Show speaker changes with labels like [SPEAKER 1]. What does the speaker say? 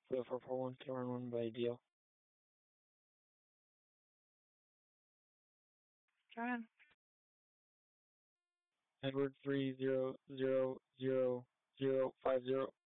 [SPEAKER 1] for the 441 to run one by deal.
[SPEAKER 2] Go ahead.
[SPEAKER 1] Edward 300050.